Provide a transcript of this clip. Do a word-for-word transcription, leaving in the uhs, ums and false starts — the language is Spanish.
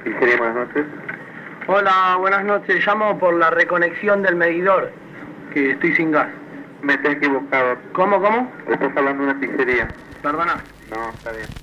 Pizzería, buenas noches. Hola, buenas noches. Llamo por la reconexión del medidor, que estoy sin gas. Me está equivocado. ¿Cómo, cómo? Estás hablando de una pizzería. Perdona. No, está bien.